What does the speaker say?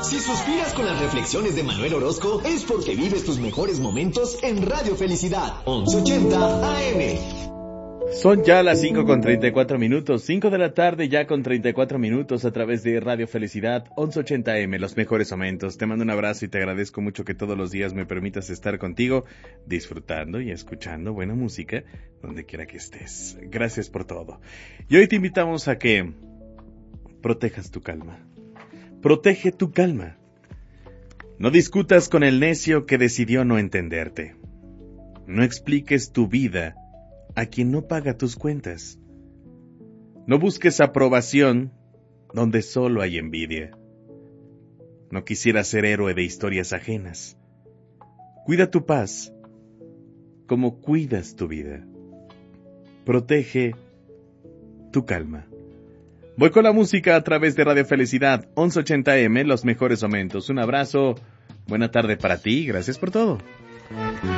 Si suspiras con las reflexiones de Manuel Orozco, es porque vives tus mejores momentos en Radio Felicidad, 1180 AM. Son ya las 5:34, 5 de la tarde ya con 34 minutos a través de Radio Felicidad, 1180 AM, los mejores momentos. Te mando un abrazo y te agradezco mucho que todos los días me permitas estar contigo, disfrutando y escuchando buena música donde quiera que estés. Gracias por todo. Y hoy te invitamos a que protejas tu calma. Protege tu calma. No discutas con el necio que decidió no entenderte. No expliques tu vida a quien no paga tus cuentas. No busques aprobación donde solo hay envidia. No quisieras ser héroe de historias ajenas. Cuida tu paz como cuidas tu vida. Protege tu calma. Voy con la música a través de Radio Felicidad, 1180 AM, los mejores momentos. Un abrazo, buena tarde para ti, gracias por todo.